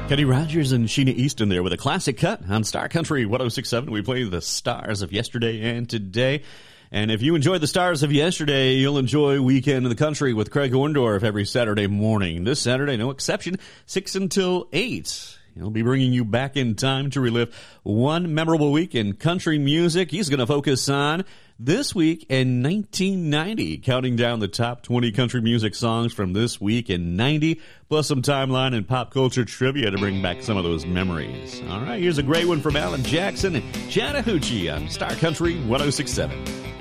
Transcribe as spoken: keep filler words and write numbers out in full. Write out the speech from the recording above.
Kenny Rogers and Sheena Easton there with a classic cut on Star Country one oh six point seven. We play the stars of yesterday and today. And if you enjoyed the stars of yesterday, you'll enjoy Weekend in the Country with Craig Orndorff every Saturday morning. This Saturday, no exception, six until eight. He'll be bringing you back in time to relive one memorable week in country music. He's going to focus on this week in nineteen ninety, counting down the top twenty country music songs from this week in ninety, plus some timeline and pop culture trivia to bring back some of those memories. All right, here's a great one from Alan Jackson and Chattahoochee on Star Country one oh six point seven.